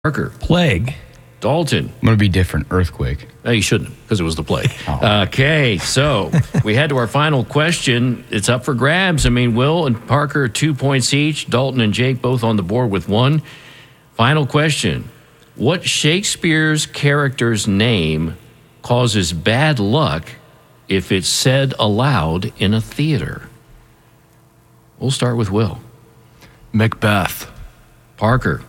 Parker. Plague. Dalton. I'm going to be different. Earthquake. No, you shouldn't, because it was the plague. Oh. Okay, so we head to our final question. It's up for grabs. I mean, Will and Parker, 2 points each. Dalton and Jake both on the board with 1. Final question. What Shakespeare's character's name causes bad luck if it's said aloud in a theater? We'll start with Will. Macbeth. Parker.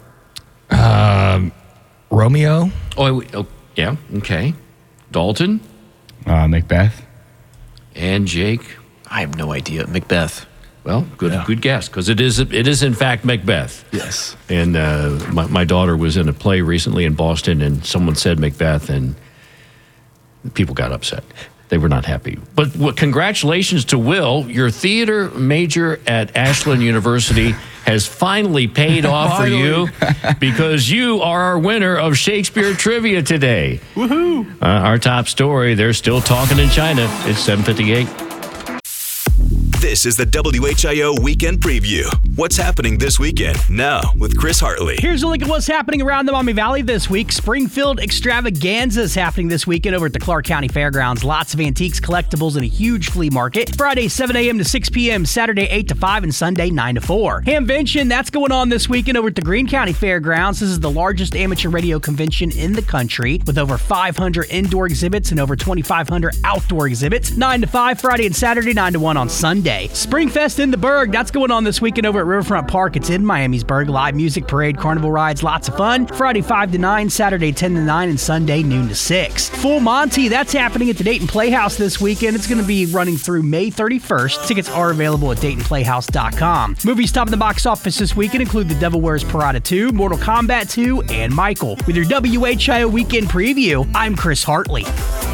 Romeo. Oh, yeah, okay. Dalton Macbeth. and Jake. I have no idea. Macbeth. Well, good guess, because it is in fact Macbeth. Yes. And my daughter was in a play recently in Boston, and someone said Macbeth, and people got upset. They were not happy. But congratulations to Will. Your theater major at Ashland University has finally paid off for you, because you are our winner of Shakespeare Trivia today. Woohoo! Our top story, they're still talking in China. It's 7:58. This is the WHIO Weekend Preview. What's happening this weekend? Now with Chris Hartley. Here's a look at what's happening around the Maumee Valley this week. Springfield Extravaganza is happening this weekend over at the Clark County Fairgrounds. Lots of antiques, collectibles, and a huge flea market. Friday, 7 a.m. to 6 p.m., Saturday, 8 to 5, and Sunday, 9 to 4. Hamvention, that's going on this weekend over at the Greene County Fairgrounds. This is the largest amateur radio convention in the country, with over 500 indoor exhibits and over 2,500 outdoor exhibits. 9 to 5 Friday and Saturday, 9 to 1 on Sunday. Springfest in the Berg, that's going on this weekend over at Riverfront Park. It's in Miamisburg. Live music, parade, carnival rides, lots of fun. Friday 5 to 9, Saturday 10 to 9, and Sunday noon to 6. Full Monty, that's happening at the Dayton Playhouse this weekend. It's going to be running through May 31st. Tickets are available at DaytonPlayhouse.com. Movies topping the box office this weekend include The Devil Wears Prada 2, Mortal Kombat 2, and Michael. With your WHIO Weekend Preview, I'm Chris Hartley.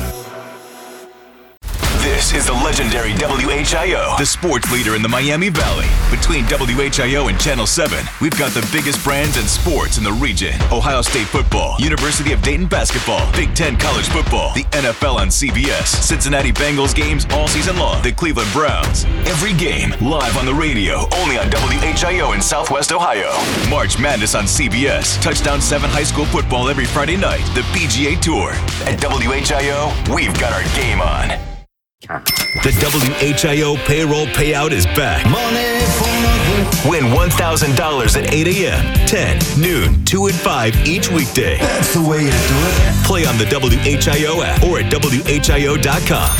This is the legendary WHIO, the sports leader in the Miami Valley. Between WHIO and Channel 7, we've got the biggest brands and sports in the region. Ohio State football, University of Dayton basketball, Big Ten college football, the NFL on CBS, Cincinnati Bengals games all season long, the Cleveland Browns. Every game live on the radio, only on WHIO in Southwest Ohio. March Madness on CBS, Touchdown 7 high school football every Friday night, the PGA Tour. At WHIO, we've got our game on. The WHIO payroll payout is back. Win $1,000 at 8 a.m., 10, noon, 2, and 5 each weekday. That's the way to do it. Play on the WHIO app or at WHIO.com.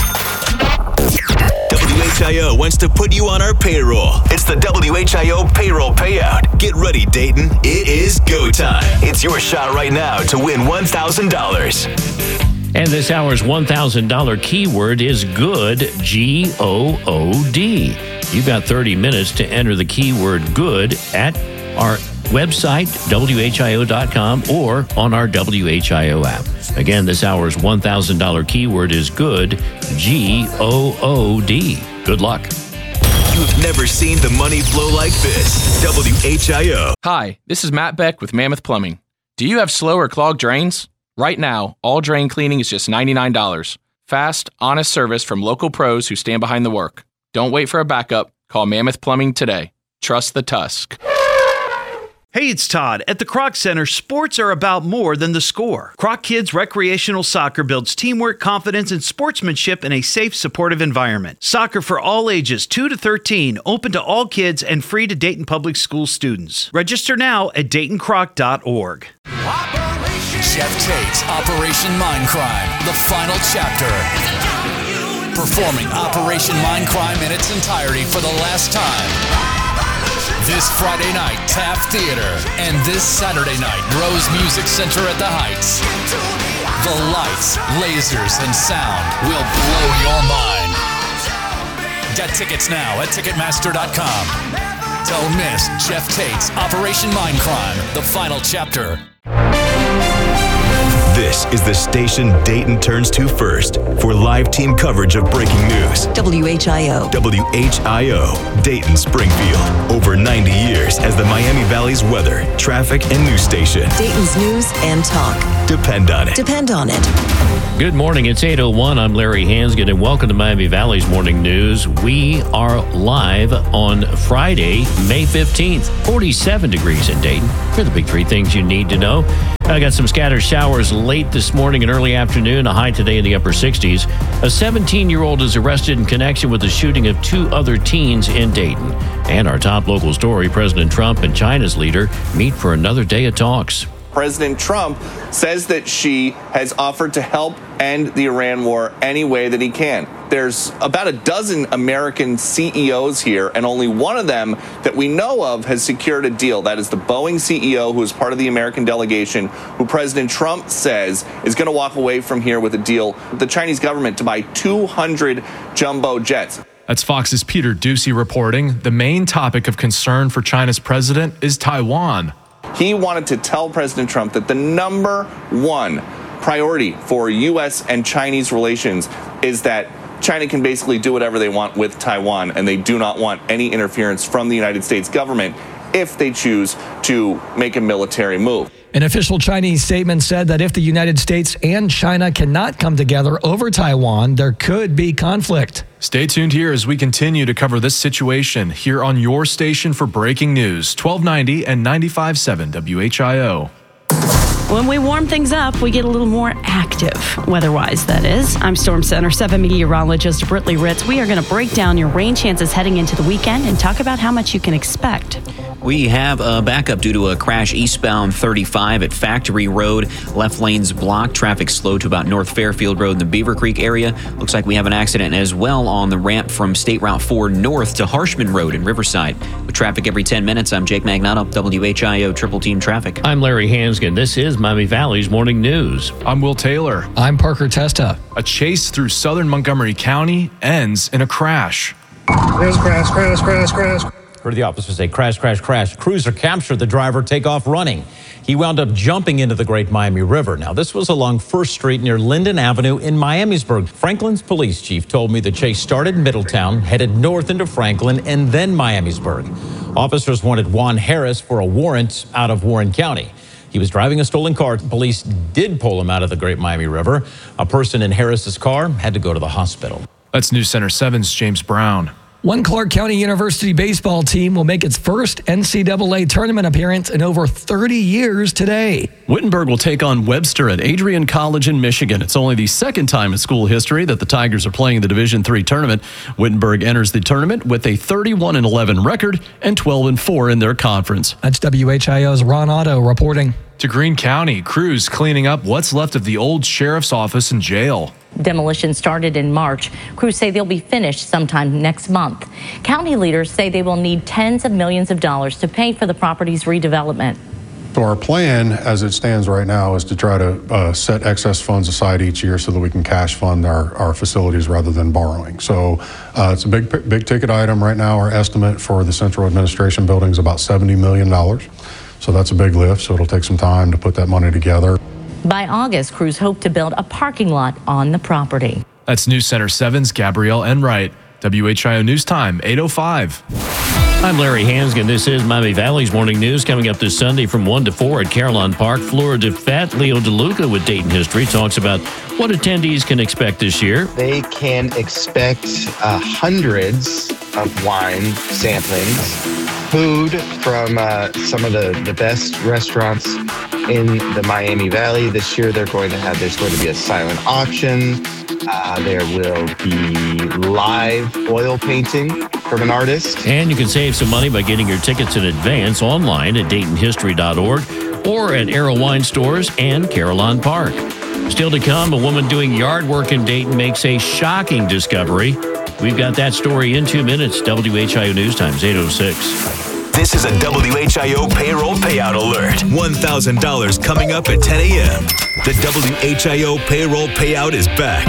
WHIO wants to put you on our payroll. It's the WHIO payroll payout. Get ready, Dayton. It is go time. It's your shot right now to win $1,000. And this hour's $1,000 keyword is good, G-O-O-D. You've got 30 minutes to enter the keyword good at our website, WHIO.com, or on our WHIO app. Again, this hour's $1,000 keyword is good, G-O-O-D. Good luck. You've never seen the money flow like this. WHIO. Hi, this is Matt Beck with Mammoth Plumbing. Do you have slow or clogged drains? Right now, all drain cleaning is just $99. Fast, honest service from local pros who stand behind the work. Don't wait for a backup. Call Mammoth Plumbing today. Trust the Tusk. Hey, it's Todd. At the Kroc Center, sports are about more than the score. Kroc Kids Recreational Soccer builds teamwork, confidence, and sportsmanship in a safe, supportive environment. Soccer for all ages, 2 to 13, open to all kids and free to Dayton Public School students. Register now at DaytonCroc.org. Jeff Tate's Operation Mindcrime, the final chapter. Performing Operation Mindcrime in its entirety for the last time. This Friday night, Taft Theater, and this Saturday night, Rose Music Center at the Heights. The lights, lasers, and sound will blow your mind. Get tickets now at Ticketmaster.com. Don't miss Jeff Tate's Operation Mindcrime, the final chapter. This is the station Dayton turns to first for live team coverage of breaking news. WHIO. WHIO, Dayton, Springfield. Over 90 years as the Miami Valley's weather, traffic, and news station. Dayton's news and talk. Depend on it. Depend on it. Good morning. It's 8:01. I'm Larry Hansgen, and welcome to Miami Valley's Morning News. We are live on Friday, May 15th. 47 degrees in Dayton. Here are the big three things you need to know. I got some scattered showers late this morning and early afternoon, a high today in the upper 60s. A 17-year-old is arrested in connection with the shooting of two other teens in Dayton. And our top local story, President Trump and China's leader meet for another day of talks. President Trump says that Xi has offered to help end the Iran war any way that he can. There's about a dozen American CEOs here, and only one of them that we know of has secured a deal. That is the Boeing CEO, who is part of the American delegation, who President Trump says is going to walk away from here with a deal with the Chinese government to buy 200 jumbo jets. That's Fox's Peter Ducey reporting. The main topic of concern for China's president is Taiwan. He wanted to tell President Trump that the number one priority for U.S. and Chinese relations is that China can basically do whatever they want with Taiwan, and they do not want any interference from the United States government if they choose to make a military move. An official Chinese statement said that if the United States and China cannot come together over Taiwan, there could be conflict. Stay tuned here as we continue to cover this situation here on your station for breaking news, 1290 and 95.7 WHIO. When we warm things up, we get a little more active, weather-wise, that is. I'm Storm Center 7 meteorologist Britley Ritz. We are going to break down your rain chances heading into the weekend and talk about how much you can expect. We have a backup due to a crash eastbound 35 at Factory Road. Left lanes blocked. Traffic slow to about North Fairfield Road in the Beaver Creek area. Looks like we have an accident as well on the ramp from State Route 4 north to Harshman Road in Riverside. With traffic every 10 minutes, I'm Jake Magnato, WHIO Triple Team Traffic. I'm Larry Hansgen. This is Miami Valley's Morning News. I'm Will Taylor. I'm Parker Testa. A chase through southern Montgomery County ends in a crash. Crash. Heard the officer say crash. Cruiser captured the driver, take off running. He wound up jumping into the Great Miami River. Now, this was along 1st Street near Linden Avenue in Miamisburg. Franklin's police chief told me the chase started in Middletown, headed north into Franklin, and then Miamisburg. Officers wanted Juan Harris for a warrant out of Warren County. He was driving a stolen car. Police did pull him out of the Great Miami River. A person in Harris's car had to go to the hospital. That's News Center 7's James Brown. One Clark County University baseball team will make its first NCAA tournament appearance in over 30 years today. Wittenberg will take on Webster at Adrian College in Michigan. It's only the second time in school history that the Tigers are playing the Division III tournament. Wittenberg enters the tournament with a 31-11 record and 12-4 in their conference. That's WHIO's Ron Otto reporting. To Greene County, crews cleaning up what's left of the old sheriff's office and jail. Demolition started in March. Crews say they'll be finished sometime next month. County leaders say they will need tens of millions of dollars to pay for the property's redevelopment. So our plan, as it stands right now, is to try to set excess funds aside each year so that we can cash fund our facilities rather than borrowing. So it's a big ticket item right now. Our estimate for the central administration building is about $70 million. So that's a big lift, so it'll take some time to put that money together. By August, crews hope to build a parking lot on the property. That's News Center 7's Gabrielle Enright. WHIO News Time, 8:05. I'm Larry Hansgen. This is Miami Valley's Morning News. Coming up this Sunday from 1 to 4 at Carillon Park, Flora DeFette, Leo DeLuca with Dayton History talks about what attendees can expect this year. They can expect hundreds of wine samplings, food from some of the best restaurants in the Miami Valley. This year there's going to be a silent auction. There will be live oil painting from an artist. And you can save some money by getting your tickets in advance online at DaytonHistory.org or at Arrow Wine Stores and Carillon Park. Still to come, a woman doing yard work in Dayton makes a shocking discovery. We've got that story in 2 minutes. WHIO News Time's 8:06. This is a WHIO payroll payout alert. $1,000 coming up at 10 a.m. The WHIO payroll payout is back.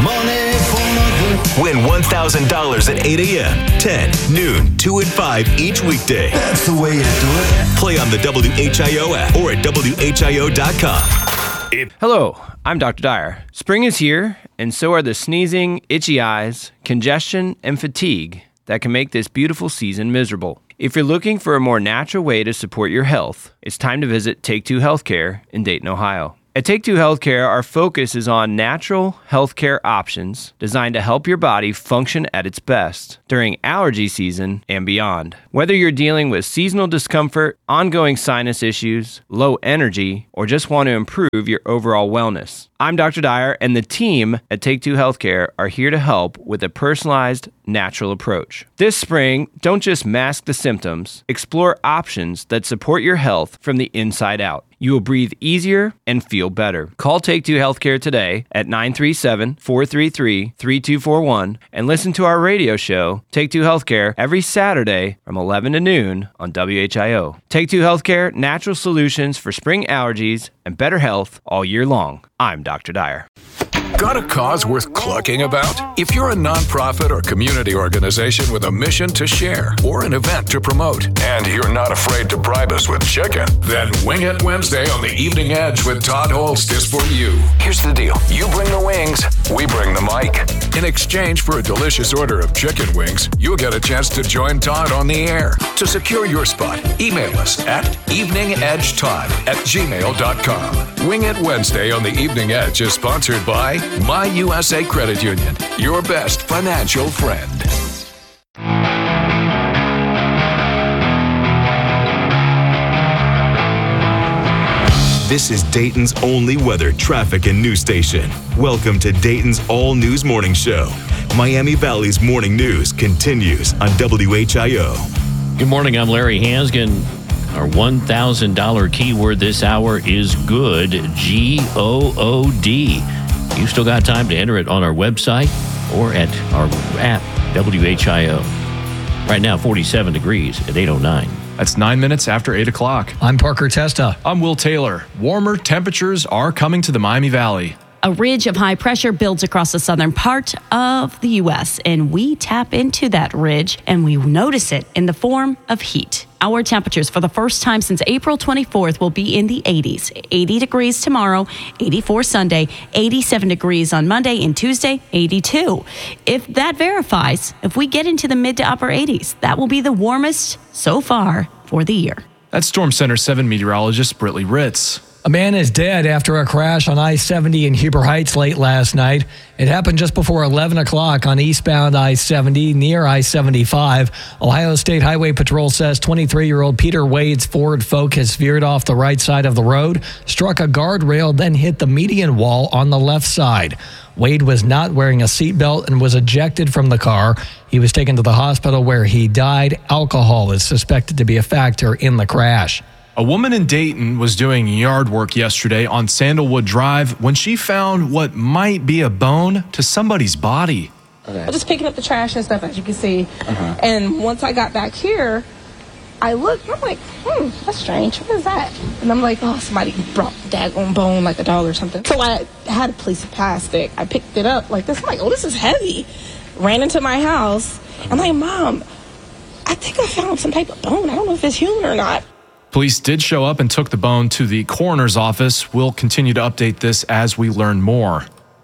Win $1,000 at 8 a.m., 10, noon, 2, and 5 each weekday. That's the way you do it. Play on the WHIO app or at WHIO.com. Hello, I'm Dr. Dyer. Spring is here, and so are the sneezing, itchy eyes, congestion, and fatigue that can make this beautiful season miserable. If you're looking for a more natural way to support your health, it's time to visit Take Two Healthcare in Dayton, Ohio. At Take Two Healthcare, our focus is on natural healthcare options designed to help your body function at its best during allergy season and beyond. Whether you're dealing with seasonal discomfort, ongoing sinus issues, low energy, or just want to improve your overall wellness, I'm Dr. Dyer, and the team at Take Two Healthcare are here to help with a personalized, natural approach. This spring, don't just mask the symptoms, explore options that support your health from the inside out. You will breathe easier and feel better. Call Take Two Healthcare today at 937-433-3241 and listen to our radio show, Take Two Healthcare, every Saturday from 11 to noon on WHIO. Take Two Healthcare, natural solutions for spring allergies and better health all year long. I'm Dr. Dyer. Got a cause worth clucking about? If you're a nonprofit or community organization with a mission to share or an event to promote, and you're not afraid to bribe us with chicken, then Wing It Wednesday on the Evening Edge with Todd Holst is for you. Here's the deal. You bring the wings, we bring the mic. In exchange for a delicious order of chicken wings, you'll get a chance to join Todd on the air. To secure your spot, email us at eveningedgetodd@gmail.com. Wing It Wednesday on the Evening Edge is sponsored by My USA Credit Union, your best financial friend. This is Dayton's only weather, traffic, and news station. Welcome to Dayton's All News Morning Show. Miami Valley's morning news continues on WHIO. Good morning, I'm Larry Hansgen. Our $1,000 keyword this hour is good, G-O-O-D. You still got time to enter it on our website or at our app, WHIO. Right now, 47 degrees at 8:09. That's 9 minutes after 8 o'clock. I'm Parker Testa. I'm Will Taylor. Warmer temperatures are coming to the Miami Valley. A ridge of high pressure builds across the southern part of the U.S., and we tap into that ridge, and we notice it in the form of heat. Our temperatures for the first time since April 24th will be in the 80s. 80 degrees tomorrow, 84 Sunday, 87 degrees on Monday, and Tuesday, 82. If that verifies, if we get into the mid to upper 80s, that will be the warmest so far for the year. That's Storm Center 7 meteorologist Britley Ritz. A man is dead after a crash on I-70 in Huber Heights late last night. It happened just before 11 o'clock on eastbound I-70 near I-75. Ohio State Highway Patrol says 23-year-old Peter Wade's Ford Focus veered off the right side of the road, struck a guardrail, then hit the median wall on the left side. Wade was not wearing a seatbelt and was ejected from the car. He was taken to the hospital where he died. Alcohol is suspected to be a factor in the crash. A woman in Dayton was doing yard work yesterday on Sandalwood Drive when she found what might be a bone to somebody's body. Okay. I'm just picking up the trash and stuff, as you can see. And once I got back here, I looked and I'm like, that's strange. What is that? And I'm like, oh, somebody brought the daggone bone like a dog or something. So I had a piece of plastic. I picked it up like this. I'm like, oh, this is heavy. Ran into my house. I'm like, Mom, I think I found some type of bone. I don't know if it's human or not. Police did show up and took the bone to the coroner's office. We'll continue to update this as we learn more.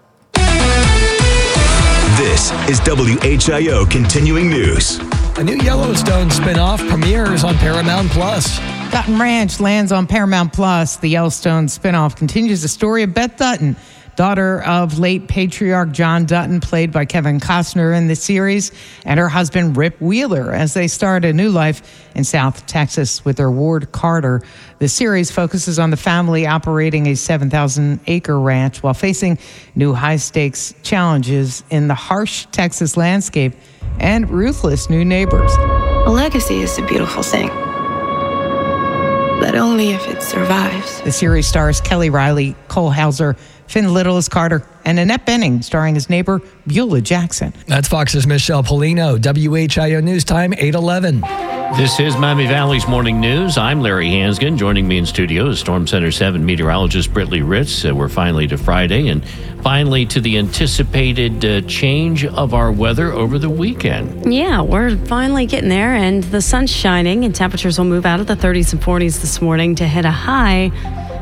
This is WHIO Continuing News. A new Yellowstone spinoff premieres on Paramount Plus. Dutton Ranch lands on Paramount Plus. The Yellowstone spinoff continues the story of Beth Dutton, daughter of late patriarch John Dutton, played by Kevin Costner in the series, and her husband Rip Wheeler, as they start a new life in South Texas with their ward Carter. The series focuses on the family operating a 7,000-acre ranch while facing new high-stakes challenges in the harsh Texas landscape and ruthless new neighbors. A legacy is a beautiful thing, but only if it survives. The series stars Kelly Riley, Cole Hauser, Finn Little as Carter, and Annette Bening, starring his neighbor, Beulah Jackson. That's Fox's Michelle Polino. WHIO News Time, 8:11. This is Miami Valley's Morning News. I'm Larry Hansgen. Joining me in studio is Storm Center 7 meteorologist Britley Ritz. We're finally to Friday and finally to the anticipated change of our weather over the weekend. Yeah, we're finally getting there, and the sun's shining, and temperatures will move out of the 30s and 40s this morning to hit a high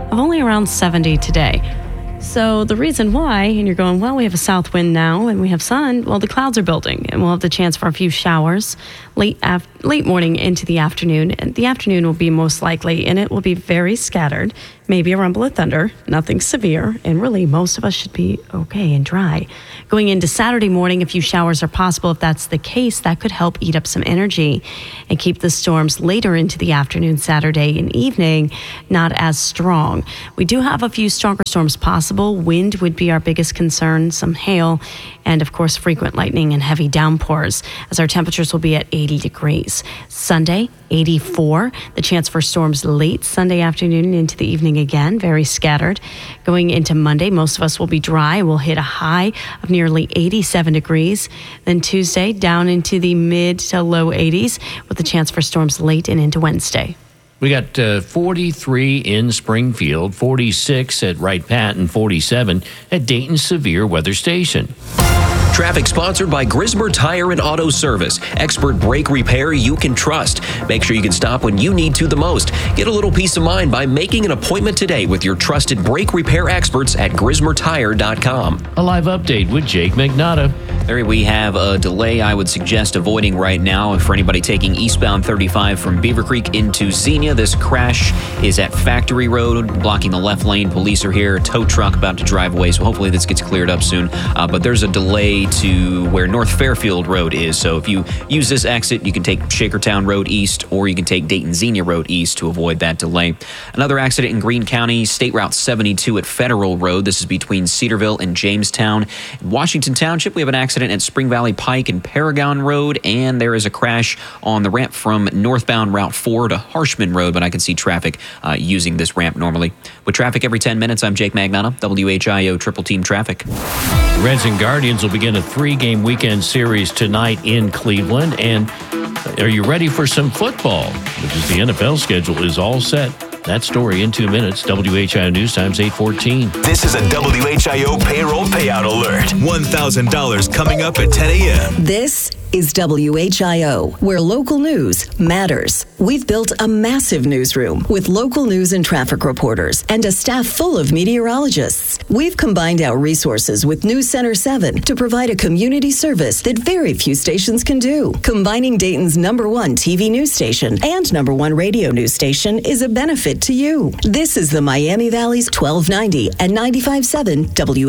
of only around 70 today. So the reason why, and you're going, well, we have a south wind now and we have sun. Well, the clouds are building and we'll have the chance for a few showers late morning into the afternoon. And the afternoon will be most likely, and it will be very scattered, maybe a rumble of thunder, nothing severe. And really, most of us should be okay and dry. Going into Saturday morning, a few showers are possible. If that's the case, that could help eat up some energy and keep the storms later into the afternoon, Saturday and evening, not as strong. We do have a few stronger storms possible. Wind would be our biggest concern, some hail, and of course, frequent lightning and heavy downpours, as our temperatures will be at 80 degrees. Sunday, 84. The chance for storms late Sunday afternoon into the evening again, very scattered. Going into Monday, most of us will be dry. We'll hit a high of nearly 87 degrees. Then Tuesday, down into the mid to low 80s with the chance for storms late and into Wednesday. We got 43 in Springfield, 46 at Wright-Patt, and 47 at Dayton Severe Weather Station. Traffic sponsored by Grismer Tire and Auto Service. Expert brake repair you can trust. Make sure you can stop when you need to the most. Get a little peace of mind by making an appointment today with your trusted brake repair experts at GrismerTire.com. A live update with Jake Magnotta. Larry, we have a delay I would suggest avoiding right now for anybody taking eastbound 35 from Beaver Creek into Xenia. This crash is at Factory Road, blocking the left lane. Police are here. Tow truck about to drive away, so hopefully this gets cleared up soon. But there's a delay to where North Fairfield Road is. So if you use this exit, you can take Shakertown Road east, or you can take Dayton Xenia Road east to avoid that delay. Another accident in Greene County, State Route 72 at Federal Road. This is between Cedarville and Jamestown. In Washington Township, we have an accident at Spring Valley Pike and Paragon Road, and there is a crash on the ramp from northbound Route 4 to Harshman Road, but I can see traffic using this ramp normally. With traffic every 10 minutes, I'm Jake Magnotta, WHIO Triple Team Traffic. Reds and Guardians will begin a 3-game weekend series tonight in Cleveland. And are you ready for some football? Because the NFL schedule is all set. That story in 2 minutes. WHIO News Times 8:14. This is a WHIO payroll payout alert. $1,000 coming up at 10 a.m. This is WHIO, where local news matters. We've built a massive newsroom with local news and traffic reporters and a staff full of meteorologists. We've combined our resources with News Center 7 to provide a community service that very few stations can do. Combining Dayton's #1 TV news station and #1 radio news station is a benefit to you. This is the Miami Valley's 1290 and 95.7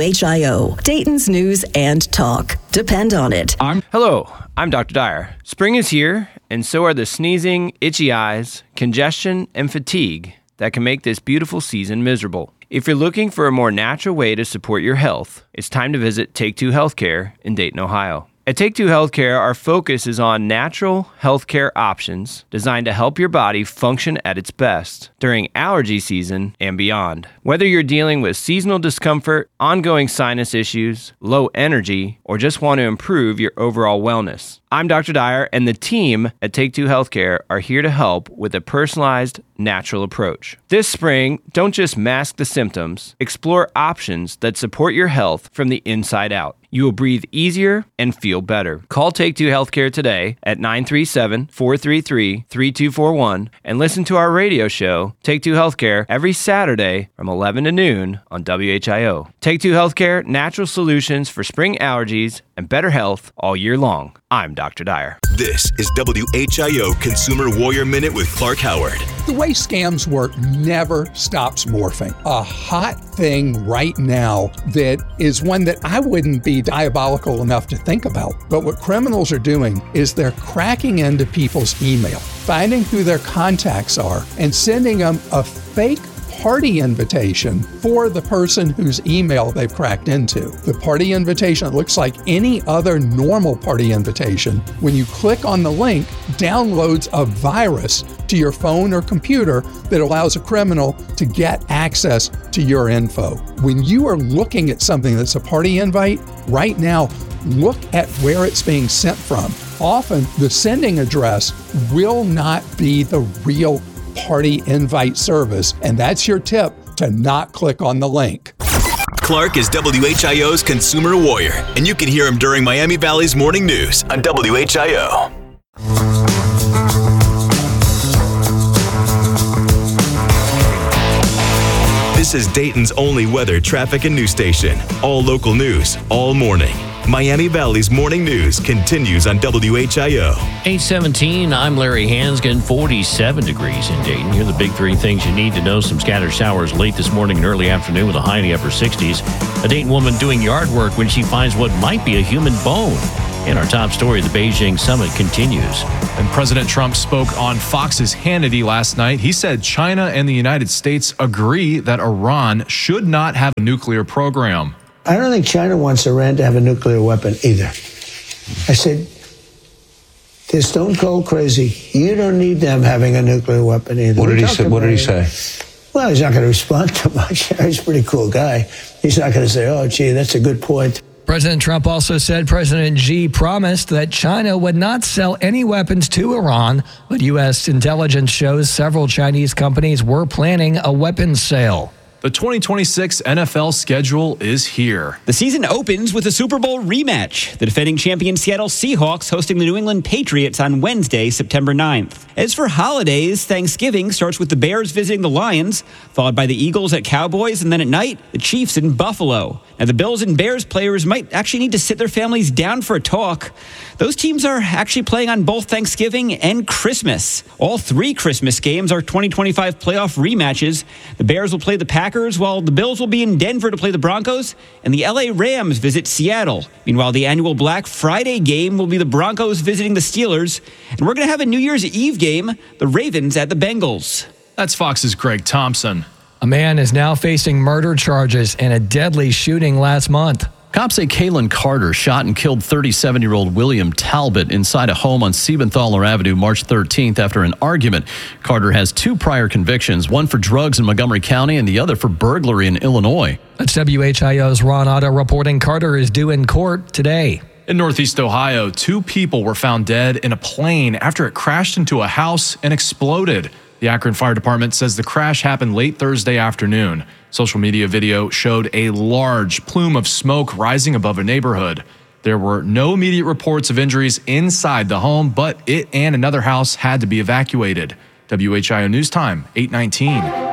WHIO. Dayton's news and talk. Depend on it. Hello, I'm Dr. Dyer. Spring is here, and so are the sneezing, itchy eyes, congestion, and fatigue that can make this beautiful season miserable. If you're looking for a more natural way to support your health, it's time to visit Take Two Healthcare in Dayton, Ohio. At Take Two Healthcare, our focus is on natural healthcare options designed to help your body function at its best during allergy season and beyond. Whether you're dealing with seasonal discomfort, ongoing sinus issues, low energy, or just want to improve your overall wellness, I'm Dr. Dyer, and the team at Take Two Healthcare are here to help with a personalized, natural approach. This spring, don't just mask the symptoms, explore options that support your health from the inside out. You will breathe easier and feel better. Call Take Two Healthcare today at 937-433-3241 and listen to our radio show, Take Two Healthcare, every Saturday from 11 to noon on WHIO. Take Two Healthcare, natural solutions for spring allergies and better health all year long. I'm Dr. Dyer. This is WHIO Consumer Warrior Minute with Clark Howard. The way scams work never stops morphing. A hot thing right now that is one that I wouldn't be diabolical enough to think about. But what criminals are doing is they're cracking into people's email, finding who their contacts are, and sending them a fake party invitation for the person whose email they've cracked into. The party invitation looks like any other normal party invitation. When you click on the link, downloads a virus to your phone or computer that allows a criminal to get access to your info. When you are looking at something that's a party invite, right now, look at where it's being sent from. Often, the sending address will not be the real party invite service, and that's your tip to not click on the link. Clark is WHIO's Consumer Warrior, and you can hear him during Miami Valley's morning news on WHIO. This is Dayton's only weather, traffic, and news station. All local news, all morning. Miami Valley's morning news continues on WHIO. 8:17, I'm Larry Hansgen, 47 degrees in Dayton. Here are the big three things you need to know. Some scattered showers late this morning and early afternoon with a high in the upper 60s. A Dayton woman doing yard work when she finds what might be a human bone. And our top story, the Beijing summit continues. And President Trump spoke on Fox's Hannity last night. He said China and the United States agree that Iran should not have a nuclear program. I don't think China wants Iran to have a nuclear weapon either. I said, they're stone cold crazy. You don't need them having a nuclear weapon either. What did he say? What did he say? Well, he's not going to respond too much. He's a pretty cool guy. He's not going to say, oh, gee, that's a good point. President Trump also said President Xi promised that China would not sell any weapons to Iran, but U.S. intelligence shows several Chinese companies were planning a weapons sale. The 2026 NFL schedule is here. The season opens with a Super Bowl rematch. The defending champion Seattle Seahawks hosting the New England Patriots on Wednesday, September 9th. As for holidays, Thanksgiving starts with the Bears visiting the Lions, followed by the Eagles at Cowboys, and then at night, the Chiefs in Buffalo. Now, the Bills and Bears players might actually need to sit their families down for a talk. Those teams are actually playing on both Thanksgiving and Christmas. All three Christmas games are 2025 playoff rematches. The Bears will play the Packers, while the Bills will be in Denver to play the Broncos, and the LA Rams visit Seattle. Meanwhile, the annual Black Friday game will be the Broncos visiting the Steelers, and we're going to have a New Year's Eve game, the Ravens at the Bengals. That's Fox's Greg Thompson. A man is now facing murder charges in a deadly shooting last month. Cops say Kalen Carter shot and killed 37-year-old William Talbot inside a home on Siebenthaler Avenue March 13th after an argument. Carter has 2 prior convictions, one for drugs in Montgomery County and the other for burglary in Illinois. That's WHIO's Ron Otto reporting Carter is due in court today. In Northeast Ohio, 2 people were found dead in a plane after it crashed into a house and exploded. The Akron Fire Department says the crash happened late Thursday afternoon. Social media video showed a large plume of smoke rising above a neighborhood. There were no immediate reports of injuries inside the home, but it and another house had to be evacuated. WHIO News Time, 8:19.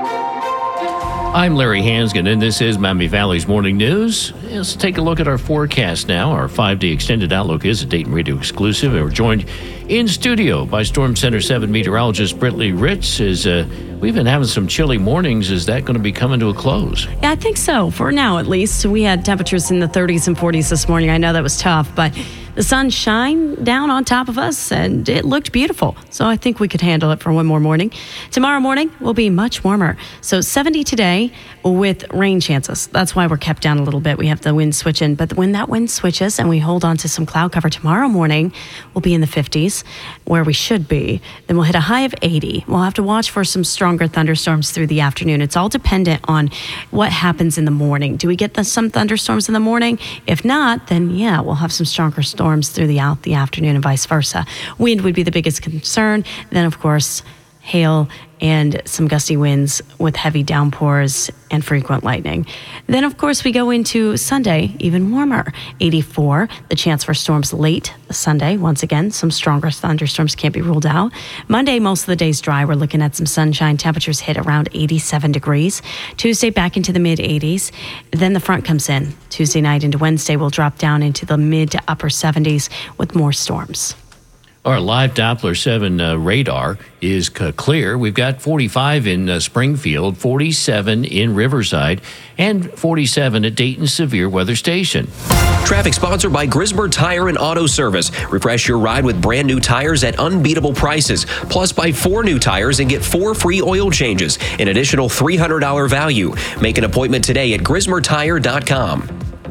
I'm Larry Hansgen, and this is Miami Valley's Morning News. Let's take a look at our forecast now. Our 5-day extended outlook is a Dayton Radio exclusive, and we're joined in studio by Storm Center 7 meteorologist Britley Ritz. We've been having some chilly mornings. Is that going to be coming to a close? Yeah, I think so, for now at least. We had temperatures in the 30s and 40s this morning. I know that was tough, but the sun shined down on top of us, and it looked beautiful. So I think we could handle it for one more morning. Tomorrow morning will be much warmer. So 70 today with rain chances. That's why we're kept down a little bit. We have the wind switching. But when that wind switches and we hold on to some cloud cover tomorrow morning, we'll be in the 50s where we should be. Then we'll hit a high of 80. We'll have to watch for some stronger thunderstorms through the afternoon. It's all dependent on what happens in the morning. Do we get some thunderstorms in the morning? If not, then yeah, we'll have some stronger storms through the afternoon and vice versa. Wind would be the biggest concern. Then, of course, hail and some gusty winds with heavy downpours and frequent lightning. Then, of course, we go into Sunday, even warmer. 84, the chance for storms late Sunday. Once again, some stronger thunderstorms can't be ruled out. Monday, most of the day's dry. We're looking at some sunshine. Temperatures hit around 87 degrees. Tuesday, back into the mid-80s. Then the front comes in. Tuesday night into Wednesday, we'll drop down into the mid to upper 70s with more storms. Our live Doppler 7 radar is clear. We've got 45 in Springfield, 47 in Riverside, and 47 at Dayton Severe Weather Station. Traffic sponsored by Grismer Tire and Auto Service. Refresh your ride with brand new tires at unbeatable prices. Plus, buy 4 new tires and get 4 free oil changes, an additional $300 value. Make an appointment today at grismertire.com.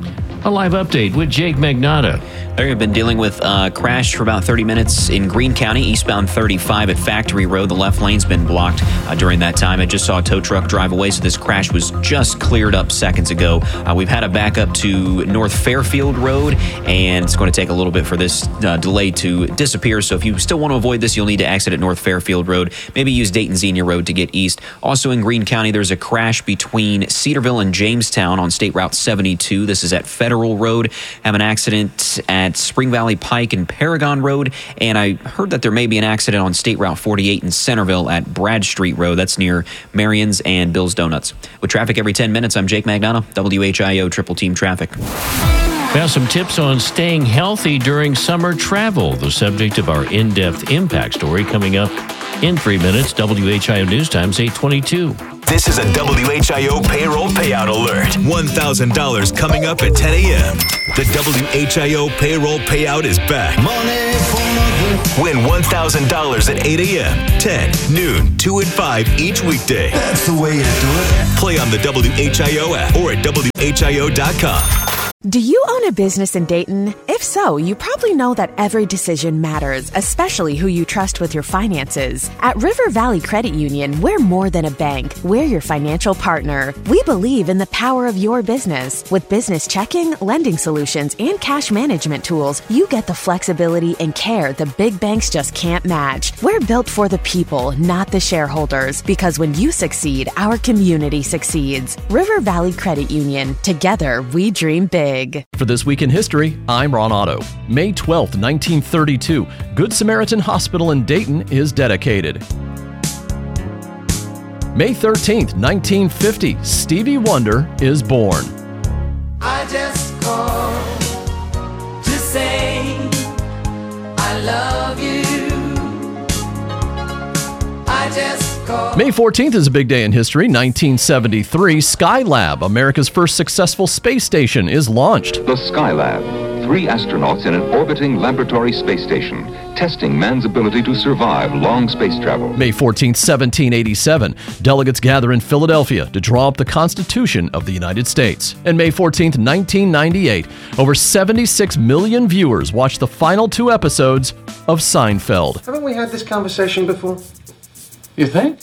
A live update with Jake Magnotta. They've been dealing with a crash for about 30 minutes in Greene County, eastbound 35 at Factory Road. The left lane's been blocked during that time. I just saw a tow truck drive away, so this crash was just cleared up seconds ago. We've had a backup to North Fairfield Road, and it's going to take a little bit for this delay to disappear. So if you still want to avoid this, you'll need to exit at North Fairfield Road. Maybe use Dayton Xenia Road to get east. Also in Greene County, there's a crash between Cedarville and Jamestown on State Route 72. This is at Federal Federal Road. Have an accident at Spring Valley Pike and Paragon Road. And I heard that there may be an accident on State Route 48 in Centerville at Brad Street Road. That's near Marion's and Bill's Donuts. With traffic every 10 minutes, I'm Jake Magnano, WHIO Triple Team Traffic. We have some tips on staying healthy during summer travel, the subject of our in-depth impact story coming up in 3 minutes. WHIO News Time's 8:22. This is a WHIO payroll payout alert. $1,000 coming up at 10 a.m. The WHIO payroll payout is back. Win $1,000 at 8 a.m., 10, noon, 2, and 5 each weekday. That's the way to do it. Play on the WHIO app or at WHIO.com. Do you own a business in Dayton? If so, you probably know that every decision matters, especially who you trust with your finances. At River Valley Credit Union, we're more than a bank. We're your financial partner. We believe in the power of your business. With business checking, lending solutions, and cash management tools, you get the flexibility and care the big banks just can't match. We're built for the people, not the shareholders, because when you succeed, our community succeeds. River Valley Credit Union. Together, we dream big. For This Week in History, I'm Ron Otto. May 12th, 1932, Good Samaritan Hospital in Dayton is dedicated. May 13th, 1950, Stevie Wonder is born. I just called to say I love you. I just called. May 14th is a big day in history. 1973, Skylab, America's first successful space station, is launched. The Skylab, 3 astronauts in an orbiting laboratory space station, testing man's ability to survive long space travel. May 14th, 1787, delegates gather in Philadelphia to draw up the Constitution of the United States. And May 14th, 1998, over 76 million viewers watched the final 2 episodes of Seinfeld. Haven't we had this conversation before? You think?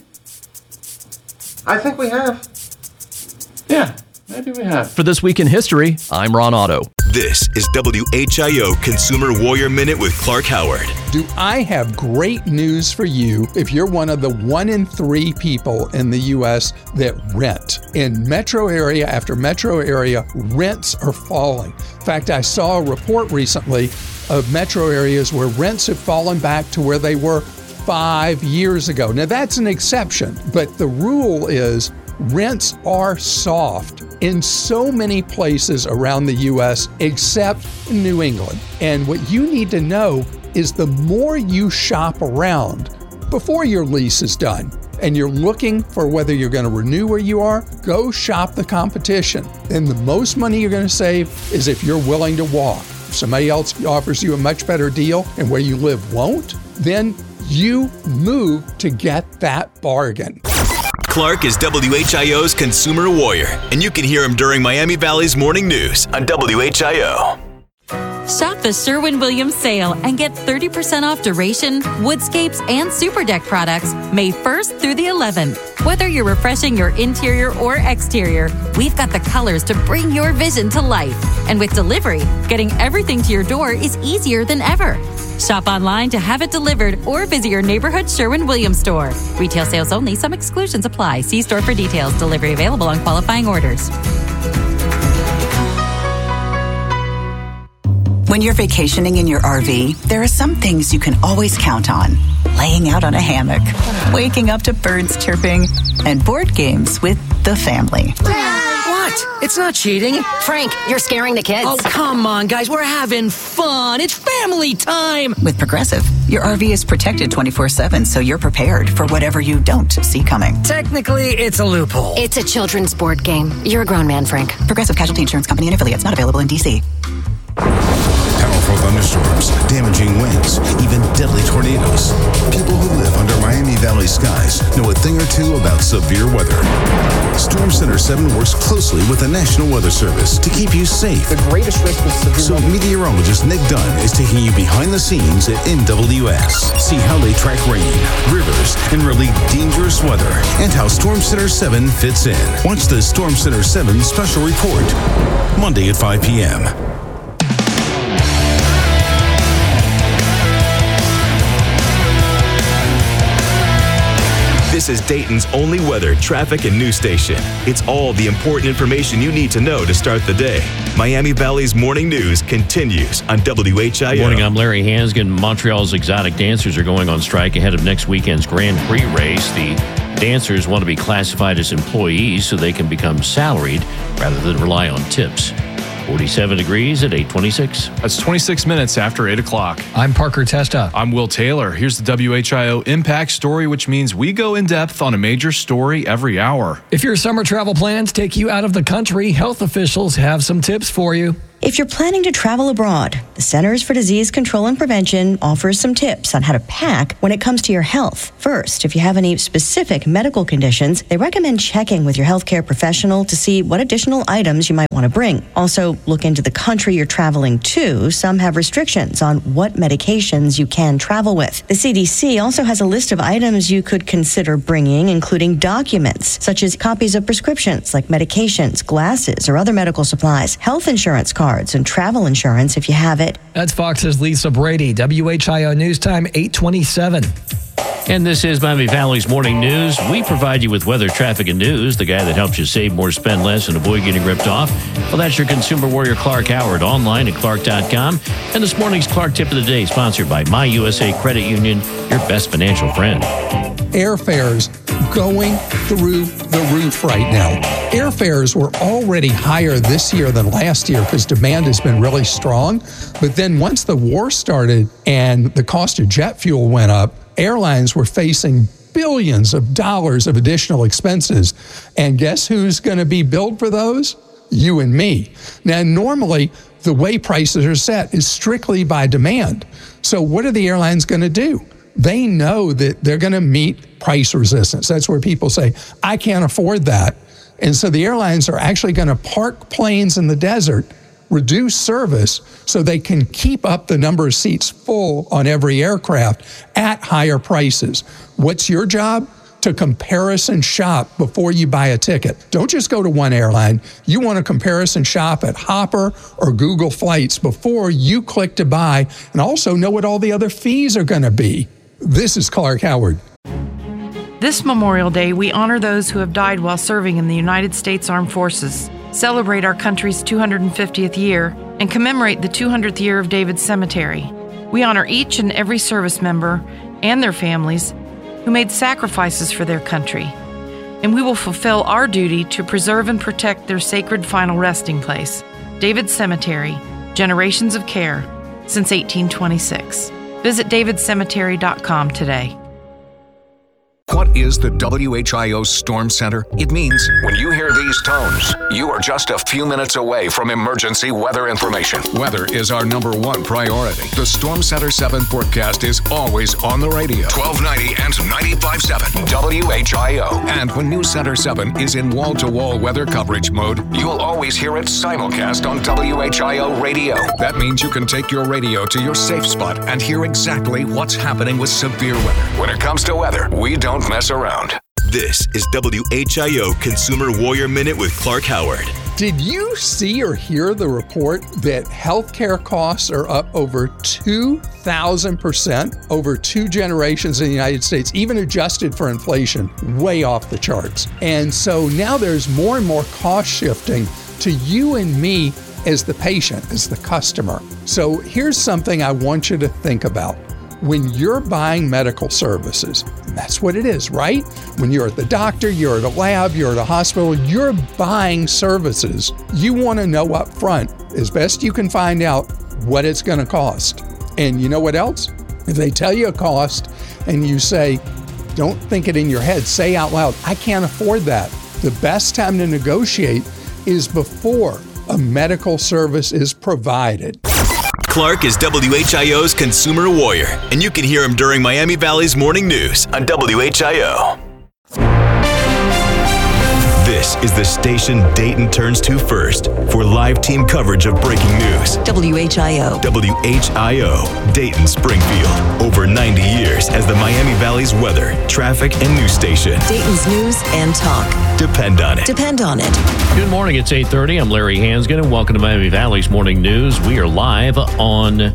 I think we have. Yeah, maybe we have. For This Week in History, I'm Ron Otto. This is WHIO Consumer Warrior Minute with Clark Howard. Do I have great news for you if you're one of the 1 in 3 people in the U.S. that rent? In metro area after metro area, rents are falling. In fact, I saw a report recently of metro areas where rents have fallen back to where they were 5 years ago. Now, that's an exception, but the rule is rents are soft in so many places around the U.S. except New England. And what you need to know is the more you shop around before your lease is done and you're looking for whether you're going to renew where you are, go shop the competition. And the most money you're going to save is if you're willing to walk. If somebody else offers you a much better deal and where you live won't, then you move to get that bargain. Clark is WHIO's Consumer Warrior, and you can hear him during Miami Valley's Morning News on WHIO. Shop the Sherwin-Williams sale and get 30% off Duration, Woodscapes, and Super Deck products May 1st through the 11th. Whether you're refreshing your interior or exterior, we've got the colors to bring your vision to life. And with delivery, getting everything to your door is easier than ever. Shop online to have it delivered or visit your neighborhood Sherwin-Williams store. Retail sales only. Some exclusions apply. See store for details. Delivery available on qualifying orders. When you're vacationing in your RV, there are some things you can always count on. Laying out on a hammock, waking up to birds chirping, and board games with the family. What? It's not cheating. Frank, you're scaring the kids. Oh, come on, guys. We're having fun. It's family time. With Progressive, your RV is protected 24/7, so you're prepared for whatever you don't see coming. Technically, it's a loophole. It's a children's board game. You're a grown man, Frank. Progressive Casualty Insurance Company and affiliates, not available in D.C. Powerful thunderstorms, damaging winds, even deadly tornadoes. People who live under Miami Valley skies know a thing or two about severe weather. Storm Center 7 works closely with the National Weather Service to keep you safe. The greatest risk of severe So weather. meteorologist Nick Dunn is taking you behind the scenes at NWS. See how they track rain, rivers, and really dangerous weather, and how Storm Center 7 fits in. Watch the Storm Center 7 special report, Monday at 5 p.m. This This is Dayton's only weather, traffic, and news station. It's all the important information you need to know to start the day. Miami Valley's morning news continues on WHIO. Good morning, I'm Larry Hansgen. Montreal's exotic dancers are going on strike ahead of next weekend's Grand Prix race. The dancers want to be classified as employees so they can become salaried rather than rely on tips. 47 degrees at 8:26. That's 26 minutes after 8 o'clock. I'm Parker Testa. I'm Will Taylor. Here's the WHIO Impact Story, which means we go in depth on a major story every hour. If your summer travel plans take you out of the country, health officials have some tips for you. If you're planning to travel abroad, the Centers for Disease Control and Prevention offers some tips on how to pack when it comes to your health. First, if you have any specific medical conditions, they recommend checking with your healthcare professional to see what additional items you might want to bring. Also, look into the country you're traveling to. Some have restrictions on what medications you can travel with. The CDC also has a list of items you could consider bringing, including documents, such as copies of prescriptions like medications, glasses, or other medical supplies, health insurance cards, and travel insurance if you have it. That's Fox's Lisa Brady. WHIO News Time, 8:27. And this is Miami Valley's Morning News. We provide you with weather, traffic, and news, the guy that helps you save more, spend less, and avoid getting ripped off. Well, that's your consumer warrior, Clark Howard, online at clark.com. And this morning's Clark Tip of the Day, sponsored by My USA Credit Union, your best financial friend. Airfares going through the roof right now. Airfares were already higher this year than last year because demand has been really strong. But then once the war started and the cost of jet fuel went up, airlines were facing billions of dollars of additional expenses. And guess who's going to be billed for those? You and me. Now, normally, the way prices are set is strictly by demand. So what are the airlines going to do? They know that they're going to meet price resistance. That's where people say, I can't afford that. And so the airlines are actually going to park planes in the desert, reduce service so they can keep up the number of seats full on every aircraft at higher prices. What's your job? To comparison shop before you buy a ticket. Don't just go to one airline. You want to comparison shop at Hopper or Google Flights before you click to buy, and also know what all the other fees are going to be. This is Clark Howard. This Memorial Day, we honor those who have died while serving in the United States Armed Forces, celebrate our country's 250th year, and commemorate the 200th year of David Cemetery. We honor each and every service member and their families who made sacrifices for their country, and we will fulfill our duty to preserve and protect their sacred final resting place, David Cemetery, generations of care since 1826. Visit davidcemetery.com today. What is the WHIO Storm Center? It means when you hear these tones, you are just a few minutes away from emergency weather information. Weather is our number one priority. The Storm Center 7 forecast is always on the radio. 1290 and 95.7 WHIO. And when News Center 7 is in wall-to-wall weather coverage mode, you'll always hear it simulcast on WHIO radio. That means you can take your radio to your safe spot and hear exactly what's happening with severe weather. When it comes to weather, we don't mess around. This is WHIO Consumer Warrior Minute with Clark Howard. Did you see or hear the report that healthcare costs are up over 2,000% over 2 generations in the United States, even adjusted for inflation, way off the charts? And so now there's more and more cost shifting to you and me as the patient, as the customer. So here's something I want you to think about. When you're buying medical services, and that's what it is, right? When you're at the doctor, you're at a lab, you're at a hospital, you're buying services. You want to know up front, as best you can find out, what it's going to cost. And you know what else? If they tell you a cost and you say, don't think it in your head, say out loud, I can't afford that. The best time to negotiate is before a medical service is provided. Clark is WHIO's Consumer Warrior, and you can hear him during Miami Valley's Morning News on WHIO. This is the station Dayton turns to first for live team coverage of breaking news. WHIO. WHIO, Dayton, Springfield. Over 90 years as the Miami Valley's weather, traffic, and news station. Dayton's news and talk. Depend on it. Depend on it. Good morning. It's 8:30. I'm Larry Hansgen, and welcome to Miami Valley's Morning News. We are live on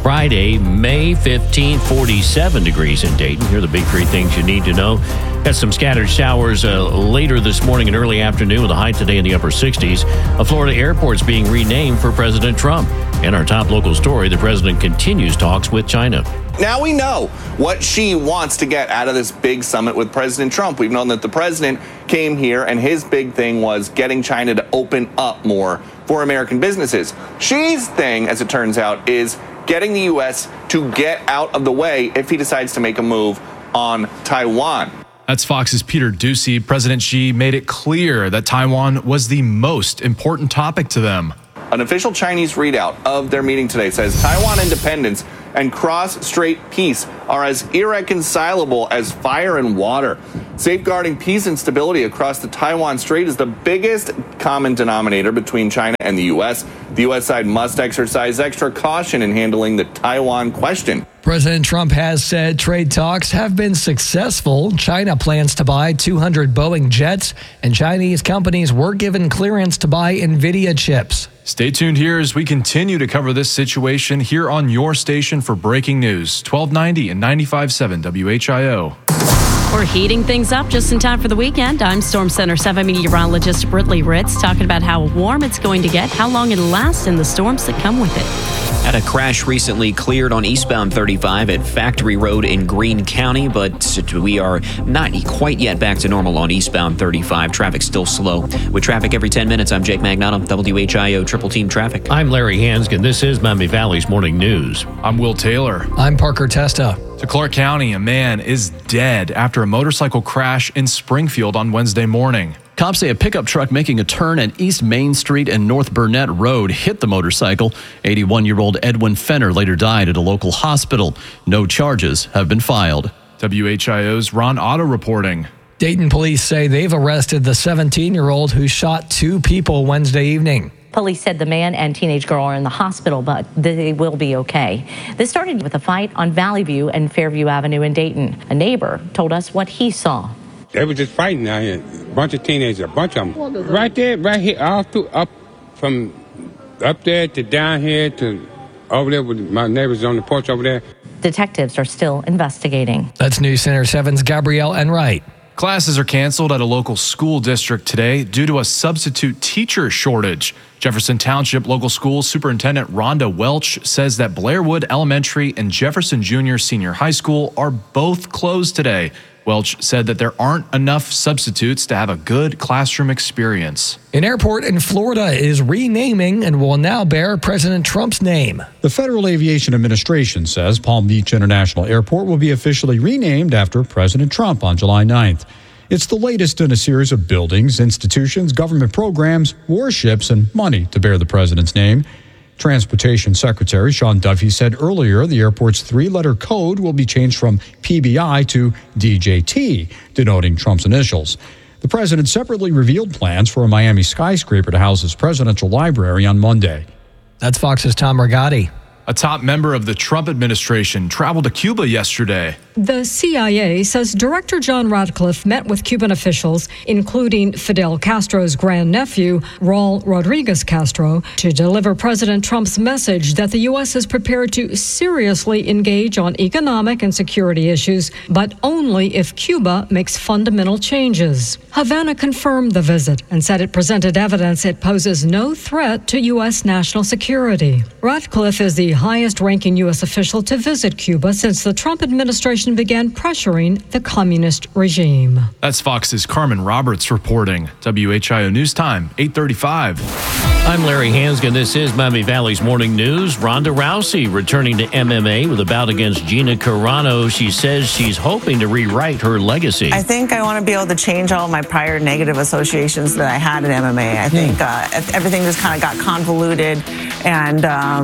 Friday, May 15th, 47 degrees in Dayton. Here are the big three things you need to know. Got some scattered showers later this morning and early afternoon with a high today in the upper 60s. A Florida airport's being renamed for President Trump. And our top local story, the president continues talks with China. Now we know what Xi wants to get out of this big summit with President Trump. We've known that the president came here and his big thing was getting China to open up more for American businesses. Xi's thing, as it turns out, is getting the U.S. to get out of the way if he decides to make a move on Taiwan. That's Fox's Peter Doocy. President Xi made it clear that Taiwan was the most important topic to them. An official Chinese readout of their meeting today says Taiwan independence and cross-strait peace are as irreconcilable as fire and water. Safeguarding peace and stability across the Taiwan Strait is the biggest common denominator between China and the U.S. The U.S. side must exercise extra caution in handling the Taiwan question. President Trump has said trade talks have been successful. China plans to buy 200 Boeing jets, and Chinese companies were given clearance to buy NVIDIA chips. Stay tuned here as we continue to cover this situation here on your station for breaking news, 1290 and 95.7 WHIO. We're heating things up just in time for the weekend. I'm Storm Center 7 meteorologist Britley Ritz talking about how warm it's going to get, how long it'll last, and the storms that come with it. Had a crash recently cleared on eastbound 35 at Factory Road in Greene County, but we are not quite yet back to normal on eastbound 35. Traffic still slow. With traffic every 10 minutes, I'm Jake Magnotta, WHIO Triple Team Traffic. I'm Larry Hanskin. This is Miami Valley's Morning News. I'm Will Taylor. I'm Parker Testa. To Clark County, a man is dead after a motorcycle crash in Springfield on Wednesday morning. Cops say a pickup truck making a turn at East Main Street and North Burnett Road hit the motorcycle. 81-year-old Edwin Fenner later died at a local hospital. No charges have been filed. WHIO's Ron Otto reporting. Dayton police say they've arrested the 17-year-old who shot two people Wednesday evening. Police said the man and teenage girl are in the hospital, but they will be okay. This started with a fight on Valley View and Fairview Avenue in Dayton. A neighbor told us what he saw. They were just fighting out here. A bunch of teenagers, a bunch of them. Right there, right here, all through, up from up there to down here to over there with my neighbors on the porch over there. Detectives are still investigating. That's News Center 7's Gabrielle Enright. Classes are canceled at a local school district today due to a substitute teacher shortage. Jefferson Township Local School Superintendent Rhonda Welch says that Blairwood Elementary and Jefferson Junior Senior High School are both closed today. Welch said that there aren't enough substitutes to have a good classroom experience. An airport in Florida is renaming and will now bear President Trump's name. The Federal Aviation Administration says Palm Beach International Airport will be officially renamed after President Trump on July 9th. It's the latest in a series of buildings, institutions, government programs, warships, and money to bear the president's name. Transportation Secretary Sean Duffy said earlier the airport's three-letter code will be changed from PBI to DJT, denoting Trump's initials. The president separately revealed plans for a Miami skyscraper to house his presidential library on Monday. That's Fox's Tom Rigotti. A top member of the Trump administration traveled to Cuba yesterday. The CIA says Director John Ratcliffe met with Cuban officials, including Fidel Castro's grandnephew, Raul Rodriguez Castro, to deliver President Trump's message that the U.S. is prepared to seriously engage on economic and security issues, but only if Cuba makes fundamental changes. Havana confirmed the visit and said it presented evidence it poses no threat to U.S. national security. Ratcliffe is the highest-ranking U.S. official to visit Cuba since the Trump administration began pressuring the communist regime. That's Fox's Carmen Roberts reporting. WHIO News Time, 8:35. I'm Larry Hanskin. This is Miami Valley's Morning News. Ronda Rousey returning to MMA with a bout against Gina Carano. She says she's hoping to rewrite her legacy. I think I want to be able to change all my prior negative associations that I had in MMA. I think everything just kind of got convoluted, and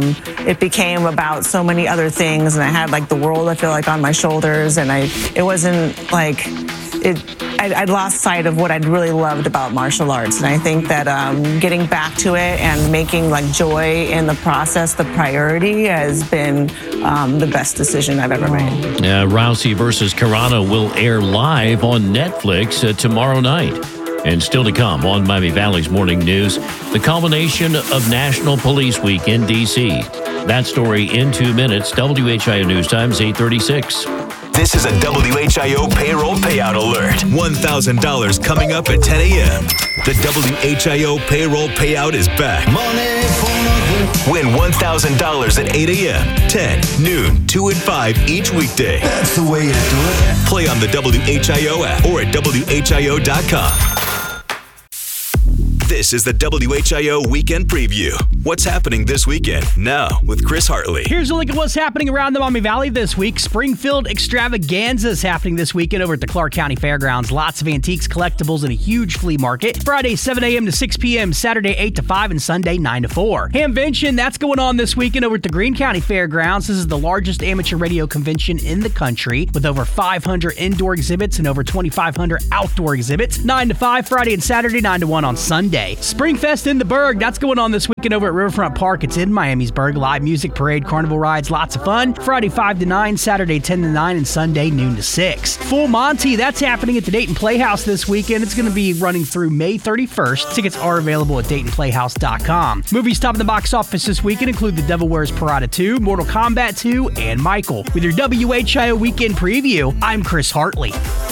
it became about so many other things, and I had like the world, I feel like, on my shoulders, and it wasn't like I'd lost sight of what I'd really loved about martial arts. And I think that getting back to it and making like joy in the process the priority has been the best decision I've ever made. Rousey versus Carano will air live on Netflix tomorrow night. And still to come on Miami Valley's Morning News, the culmination of National Police Week in D.C. That story in 2 minutes. WHIO News Times 8:36. This is a WHIO payroll payout alert. $1,000 coming up at 10 a.m. The WHIO payroll payout is back. Win $1,000 at 8 a.m., 10, noon, 2 and 5 each weekday. That's the way you do it. Play on the WHIO app or at WHIO.com. This is the WHIO Weekend Preview. What's happening this weekend? Now with Chris Hartley. Here's a look at what's happening around the Maumee Valley this week. Springfield Extravaganza is happening this weekend over at the Clark County Fairgrounds. Lots of antiques, collectibles, and a huge flea market. Friday, 7 a.m. to 6 p.m., Saturday, 8 to 5, and Sunday, 9 to 4. Hamvention, that's going on this weekend over at the Greene County Fairgrounds. This is the largest amateur radio convention in the country with over 500 indoor exhibits and over 2,500 outdoor exhibits. 9 to 5 Friday and Saturday, 9 to 1 on Sunday. Springfest in the Berg, that's going on this weekend over at Riverfront Park. It's in Miamisburg. Live music, parade, carnival rides, lots of fun. Friday 5 to 9, Saturday 10 to 9, and Sunday noon to 6. Full Monty, that's happening at the Dayton Playhouse this weekend. It's going to be running through May 31st. Tickets are available at DaytonPlayhouse.com. Movies top of the box office this weekend include The Devil Wears Prada 2, Mortal Kombat 2, and Michael. With your WHIO Weekend Preview, I'm Chris Hartley.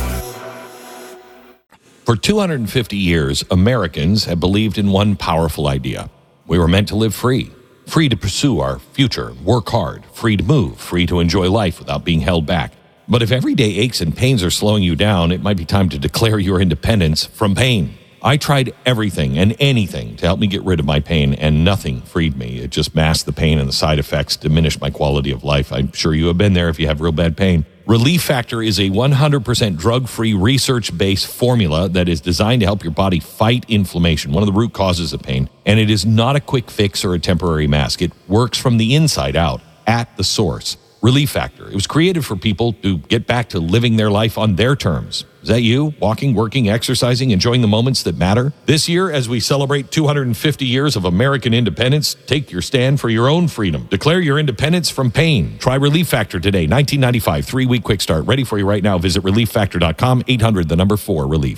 For 250 years, Americans have believed in one powerful idea. We were meant to live free. Free to pursue our future, work hard, free to move, free to enjoy life without being held back. But if everyday aches and pains are slowing you down, it might be time to declare your independence from pain. I tried everything and anything to help me get rid of my pain, and nothing freed me. It just masked the pain, and the side effects diminished my quality of life. I'm sure you have been there if you have real bad pain. Relief Factor is a 100% drug-free, research-based formula that is designed to help your body fight inflammation, one of the root causes of pain. And it is not a quick fix or a temporary mask. It works from the inside out, at the source. Relief Factor. It was created for people to get back to living their life on their terms. Is that you? Walking, working, exercising, enjoying the moments that matter? This year, as we celebrate 250 years of American independence, take your stand for your own freedom. Declare your independence from pain. Try Relief Factor today. 1995, 3-week quick start. Ready for you right now. Visit ReliefFactor.com, 800-4-RELIEF.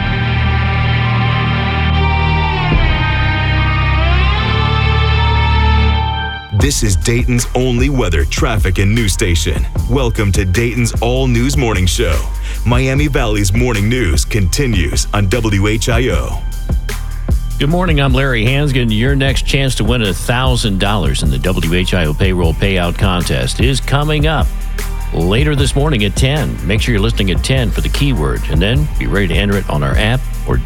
This is Dayton's only weather, traffic, and news station. Welcome to Dayton's All News Morning Show. Miami Valley's morning news continues on WHIO. Good morning, I'm Larry Hansgen. Your next chance to win $1,000 in the WHIO Payroll Payout Contest is coming up later this morning at 10. Make sure you're listening at 10 for the keyword, and then be ready to enter it on our app or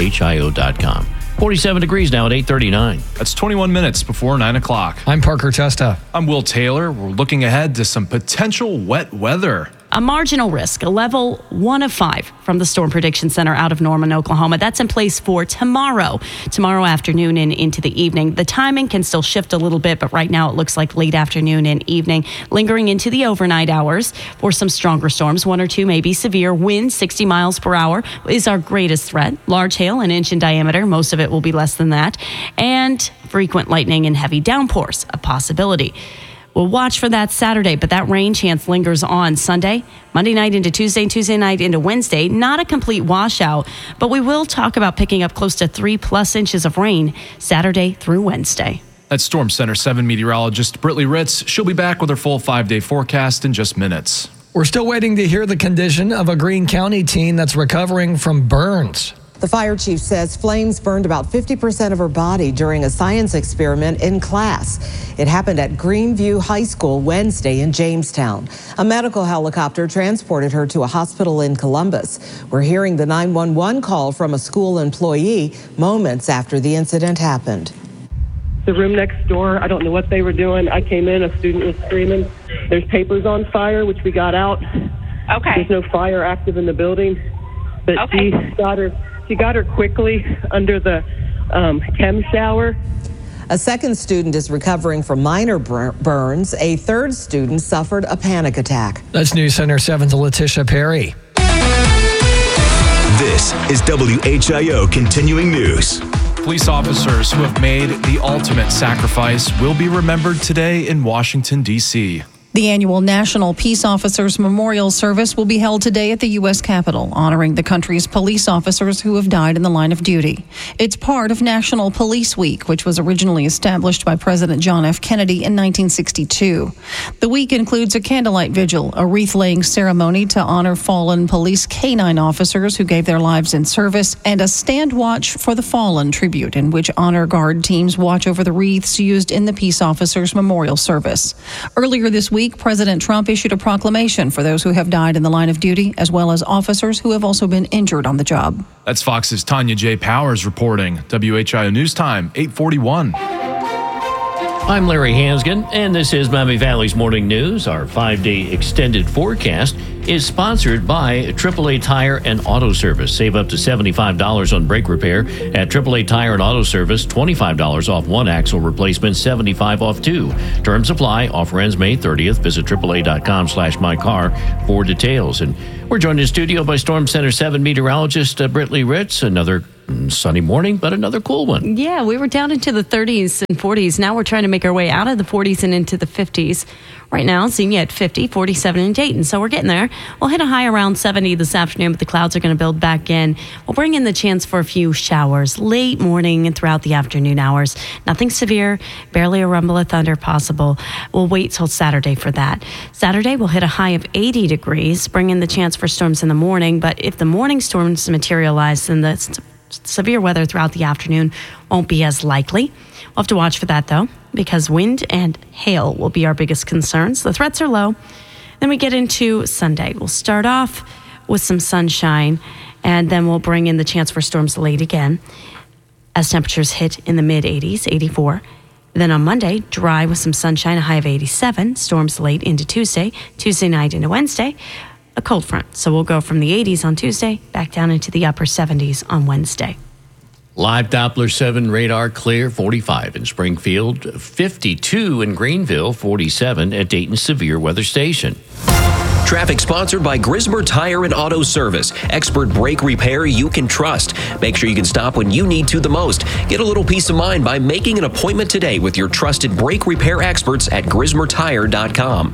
WHIO.com. 47 degrees now at 8:39. That's 21 minutes before 9 o'clock. I'm Parker Testa. I'm Will Taylor. We're looking ahead to some potential wet weather. A marginal risk, a level 1 of 5 from the Storm Prediction Center out of Norman, Oklahoma. That's in place for tomorrow afternoon and into the evening. The timing can still shift a little bit, but right now it looks like late afternoon and evening, lingering into the overnight hours for some stronger storms. 1 or 2 maybe severe winds, 60 miles per hour is our greatest threat. Large hail, 1 inch in diameter. Most of it will be less than that. And frequent lightning and heavy downpours, a possibility. We'll watch for that Saturday, but that rain chance lingers on Sunday, Monday night into Tuesday, and Tuesday night into Wednesday. Not a complete washout, but we will talk about picking up close to 3+ inches of rain Saturday through Wednesday. That's Storm Center 7 meteorologist Britley Ritz. She'll be back with her full 5-day forecast in just minutes. We're still waiting to hear the condition of a Greene County teen that's recovering from burns. The fire chief says flames burned about 50% of her body during a science experiment in class. It happened at Greenview High School Wednesday in Jamestown. A medical helicopter transported her to a hospital in Columbus. We're hearing the 911 call from a school employee moments after the incident happened. The room next door, I don't know what they were doing. I came in, a student was screaming. There's papers on fire, which we got out. Okay. There's no fire active in the building. But Okay. She got her quickly under the chem shower. A second student is recovering from minor burns. A third student suffered a panic attack. That's News Center 7's Letitia Perry. This is WHIO Continuing News. Police officers who have made the ultimate sacrifice will be remembered today in Washington, D.C. The annual National Peace Officers Memorial Service will be held today at the U.S. Capitol, honoring the country's police officers who have died in the line of duty. It's part of National Police Week, which was originally established by President John F. Kennedy in 1962. The week includes a candlelight vigil, a wreath-laying ceremony to honor fallen police canine officers who gave their lives in service, and a Stand Watch for the Fallen tribute, in which honor guard teams watch over the wreaths used in the Peace Officers Memorial Service. Earlier this week, President Trump issued a proclamation for those who have died in the line of duty, as well as officers who have also been injured on the job. That's Fox's Tanya J. Powers reporting. WHIO News Time, 8:41. I'm Larry Hansgen, and this is Miami Valley's Morning News. Our 5-day extended forecast is sponsored by AAA Tire and Auto Service. Save up to $75 on brake repair at AAA Tire and Auto Service. $25 off one axle replacement, $75 off two. Terms apply. Offer ends May 30th. Visit AAA.com/mycar for details. And we're joined in studio by Storm Center 7 meteorologist Brittany Ritz. Another sunny morning, but another cool one. Yeah, we were down into the 30s and 40s. Now we're trying to make our way out of the 40s and into the 50s. Right now, Xenia at 50, 47 in Dayton. So we're getting there. We'll hit a high around 70 this afternoon, but the clouds are going to build back in. We'll bring in the chance for a few showers late morning and throughout the afternoon hours. Nothing severe, barely a rumble of thunder possible. We'll wait till Saturday for that. Saturday, we'll hit a high of 80 degrees, bring in the chance for storms in the morning. But if the morning storms materialize, then the severe weather throughout the afternoon won't be as likely. We'll have to watch for that, though, because wind and hail will be our biggest concerns. The threats are low. Then we get into Sunday. We'll start off with some sunshine, and then we'll bring in the chance for storms late again as temperatures hit in the mid-80s, 84. Then on Monday, dry with some sunshine, a high of 87. Storms late into Tuesday night into Wednesday. A cold front. So we'll go from the 80s on Tuesday back down into the upper 70s on Wednesday. Live Doppler 7 radar clear, 45 in Springfield, 52 in Greenville, 47 at Dayton Severe Weather Station. Traffic sponsored by Grismer Tire and Auto Service. Expert brake repair you can trust. Make sure you can stop when you need to the most. Get a little peace of mind by making an appointment today with your trusted brake repair experts at GrismerTire.com.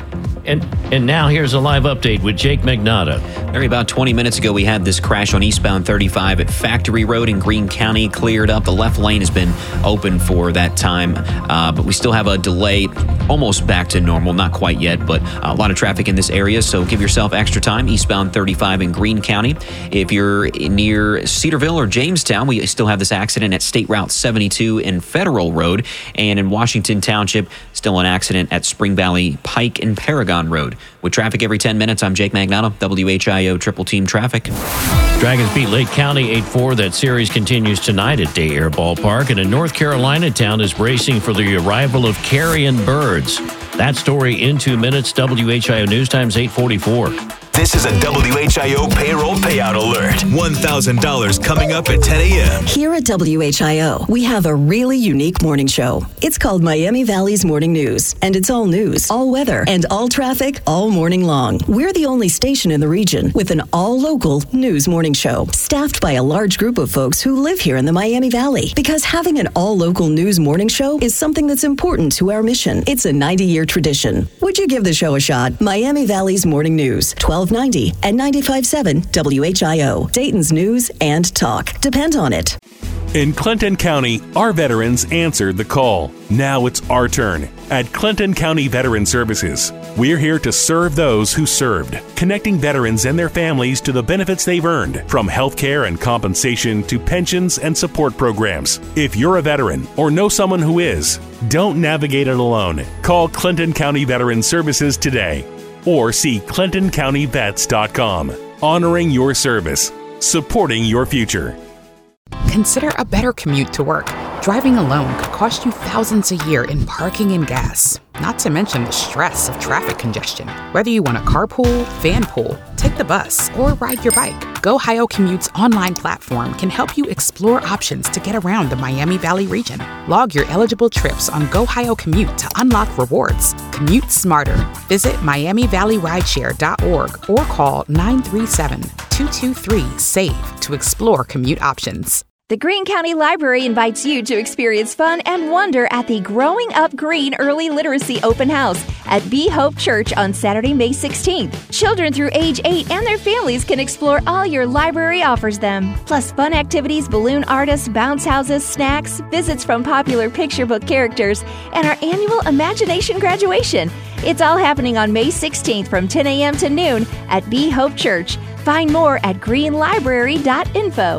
And now here's a live update with Jake Magnotta. Larry, about 20 minutes ago, we had this crash on eastbound 35 at Factory Road in Greene County. Cleared up. The left lane has been open for that time, but we still have a delay, almost back to normal. Not quite yet, but a lot of traffic in this area, so give yourself extra time. Eastbound 35 in Greene County. If you're near Cedarville or Jamestown, we still have this accident at State Route 72 in Federal Road. And in Washington Township, still an accident at Spring Valley Pike and Paragon Road. With traffic every 10 minutes, I'm Jake Magnotta, WHIO Triple Team Traffic. Dragons beat Lake County 8-4. That series continues tonight at Day Air Ballpark. And a North Carolina town is bracing for the arrival of carrion birds. That story in 2 minutes. WHIO News Time's 8:44. This is a WHIO payroll payout alert. $1,000 coming up at 10 a.m. Here at WHIO, we have a really unique morning show. It's called Miami Valley's Morning News, and it's all news, all weather, and all traffic all morning long. We're the only station in the region with an all-local news morning show, staffed by a large group of folks who live here in the Miami Valley. Because having an all-local news morning show is something that's important to our mission. It's a 90-year tradition. Would you give the show a shot? Miami Valley's Morning News, 1290 and 95.7 WHIO. Dayton's news and talk. Depend on it. In Clinton County, our veterans answered the call. Now it's our turn. At Clinton County Veteran Services, we're here to serve those who served, connecting veterans and their families to the benefits they've earned, from health care and compensation to pensions and support programs. If you're a veteran or know someone who is, don't navigate it alone. Call Clinton County Veteran Services today or see ClintonCountyVets.com. Honoring your service, supporting your future. Consider a better commute to work. Driving alone could cost you thousands a year in parking and gas, not to mention the stress of traffic congestion. Whether you want to carpool, vanpool, take the bus, or ride your bike, GoHio Commute's online platform can help you explore options to get around the Miami Valley region. Log your eligible trips on GoHio Commute to unlock rewards. Commute smarter. Visit MiamiValleyRideshare.org or call 937-223-SAVE to explore commute options. The Greene County Library invites you to experience fun and wonder at the Growing Up Green Early Literacy Open House, at Be Hope Church on Saturday, May 16th. Children through age 8 and their families can explore all your library offers them. Plus fun activities, balloon artists, bounce houses, snacks, visits from popular picture book characters, and our annual Imagination graduation. It's all happening on May 16th from 10 a.m. to noon at Be Hope Church. Find more at greenlibrary.info.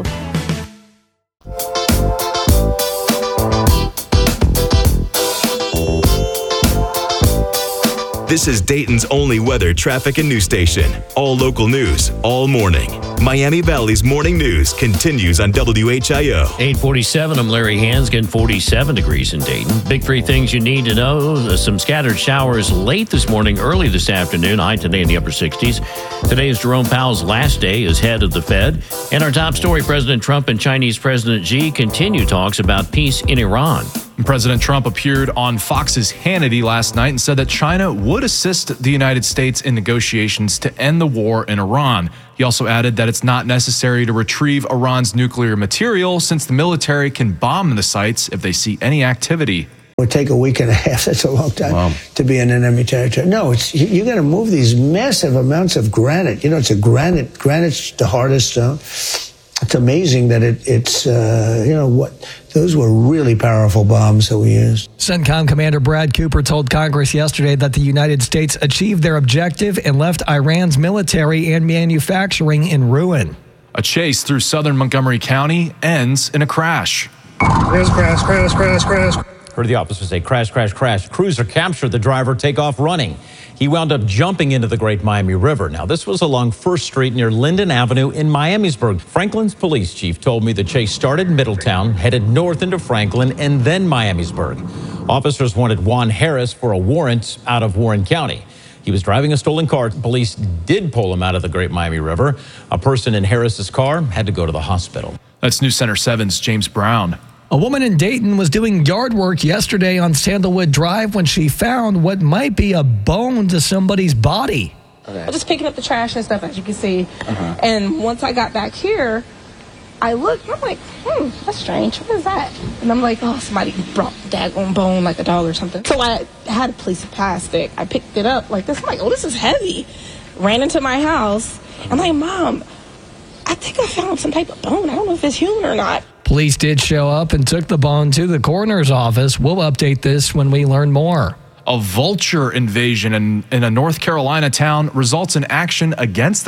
This is Dayton's only weather, traffic, and news station. All local news, all morning. Miami Valley's morning news continues on WHIO. 8:47, I'm Larry Hansgen, 47 degrees in Dayton. Big three things you need to know. Some scattered showers late this morning, early this afternoon, high today in the upper 60s. Today is Jerome Powell's last day as head of the Fed. And our top story, President Trump and Chinese President Xi continue talks about peace in Iran. President Trump appeared on Fox's Hannity last night and said that China would assist the United States in negotiations to end the war in Iran. He also added that it's not necessary to retrieve Iran's nuclear material since the military can bomb the sites if they see any activity. It would take a week and a half. That's a long time to be in enemy territory. No, you're going to move these massive amounts of granite. You know, granite's the hardest stone. It's amazing that those were really powerful bombs that we used. CENTCOM Commander Brad Cooper told Congress yesterday that the United States achieved their objective and left Iran's military and manufacturing in ruin. A chase through southern Montgomery County ends in a crash. There's crash. Heard the officer say crash. Cruiser captured the driver, take off running. He wound up jumping into the Great Miami River. Now, this was along 1st Street near Linden Avenue in Miamisburg. Franklin's police chief told me the chase started in Middletown, headed north into Franklin, and then Miamisburg. Officers wanted Juan Harris for a warrant out of Warren County. He was driving a stolen car. Police did pull him out of the Great Miami River. A person in Harris's car had to go to the hospital. That's News Center 7's James Brown. A woman in Dayton was doing yard work yesterday on Sandalwood Drive when she found what might be a bone to somebody's body. I'm just picking up the trash and stuff, as you can see. And once I got back here, I looked and I'm like, that's strange. What is that? And I'm like, oh, somebody brought the daggone bone like a dog or something. So I had a piece of plastic. I picked it up like this. I'm like, oh, this is heavy. Ran into my house. I'm like, Mom, I think I found some type of bone. I don't know if it's human or not. Police did show up and took the bone to the coroner's office. We'll update this when we learn more. A vulture invasion in a North Carolina town results in action against the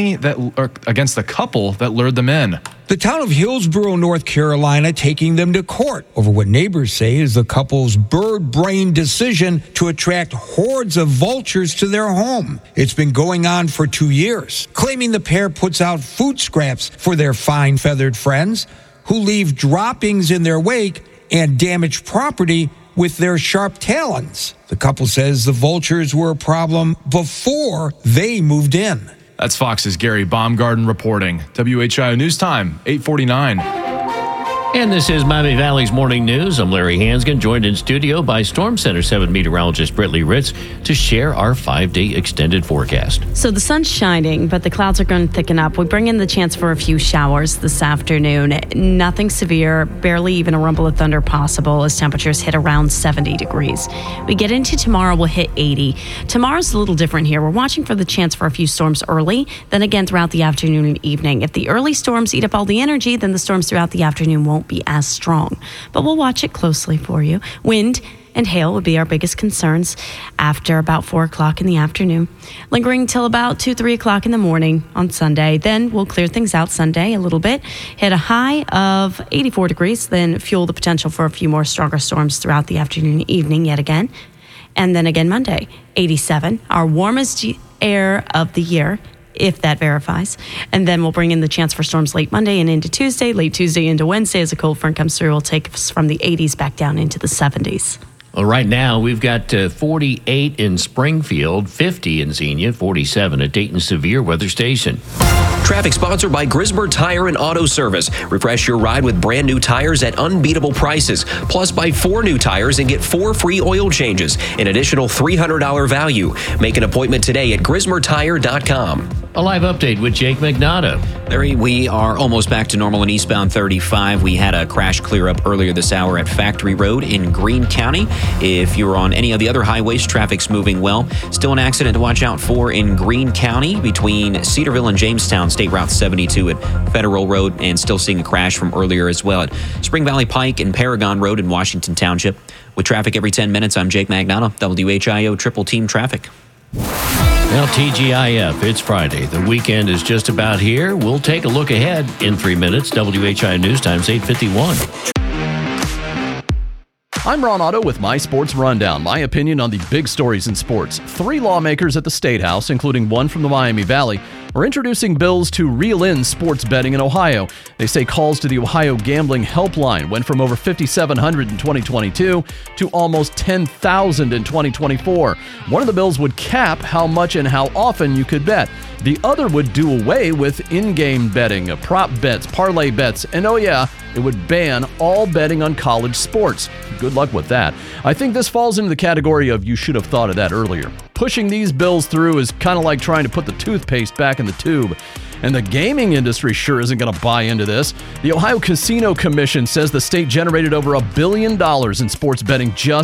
couple that lured them in. The town of Hillsborough, North Carolina, taking them to court over what neighbors say is the couple's bird-brain decision to attract hordes of vultures to their home. It's been going on for 2 years, claiming the pair puts out food scraps for their fine feathered friends, who leave droppings in their wake and damage property with their sharp talons. The couple says the vultures were a problem before they moved in. That's Fox's Gary Baumgarten reporting. WHIO News Time, 8:49. And this is Miami Valley's Morning News. I'm Larry Hansgen, joined in studio by Storm Center 7 meteorologist Brittany Ritz to share our 5-day extended forecast. So the sun's shining, but the clouds are going to thicken up. We bring in the chance for a few showers this afternoon. Nothing severe, barely even a rumble of thunder possible as temperatures hit around 70 degrees. We get into tomorrow, we'll hit 80. Tomorrow's a little different here. We're watching for the chance for a few storms early, then again throughout the afternoon and evening. If the early storms eat up all the energy, then the storms throughout the afternoon won't be as strong, but we'll watch it closely for you. Wind and hail would be our biggest concerns after about 4 o'clock in the afternoon, lingering till about 2-3 o'clock in the morning on Sunday. Then we'll clear things out Sunday a little bit, hit a high of 84 degrees, then fuel the potential for a few more stronger storms throughout the afternoon and evening yet again. And then again Monday, 87, our warmest air of the year, if that verifies. And then we'll bring in the chance for storms late Monday and into Tuesday, late Tuesday into Wednesday as a cold front comes through. We'll take us from the 80s back down into the 70s. Well, right now we've got 48 in Springfield, 50 in Xenia, 47 at Dayton Severe Weather Station. Traffic sponsored by Grismer Tire and Auto Service. Refresh your ride with brand new tires at unbeatable prices. Plus, buy 4 new tires and get 4 free oil changes, an additional $300 value. Make an appointment today at GrismerTire.com. A live update with Jake Magnotta. Larry, we are almost back to normal in eastbound 35. We had a crash clear up earlier this hour at Factory Road in Greene County. If you're on any of the other highways, traffic's moving well. Still an accident to watch out for in Greene County between Cedarville and Jamestown, State Route 72 at Federal Road, and still seeing a crash from earlier as well at Spring Valley Pike and Paragon Road in Washington Township. With traffic every 10 minutes, I'm Jake Magnotta, WHIO Triple Team Traffic. Now, TGIF, it's Friday. The weekend is just about here. We'll take a look ahead in 3 minutes. WHIO News Time's 8:51. I'm Ron Otto with My Sports Rundown, my opinion on the big stories in sports. 3 lawmakers at the State House, including one from the Miami Valley, are introducing bills to reel in sports betting in Ohio. They say calls to the Ohio Gambling Helpline went from over 5,700 in 2022 to almost 10,000 in 2024. One of the bills would cap how much and how often you could bet. The other would do away with in-game betting, prop bets, parlay bets, and oh yeah, it would ban all betting on college sports. Good luck with that. I think this falls into the category of you should have thought of that earlier. Pushing these bills through is kind of like trying to put the toothpaste back in the tube. And the gaming industry sure isn't going to buy into this. The Ohio Casino Commission says the state generated over $1 billion in sports betting just